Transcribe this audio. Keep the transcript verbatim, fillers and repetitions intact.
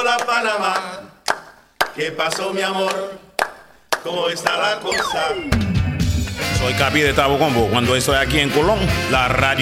hola Panamá. ¿Qué pasó, mi amor? ¿Cómo está la cosa? Soy Capi de Tabo Combo. Cuando estoy aquí en Colón, la radio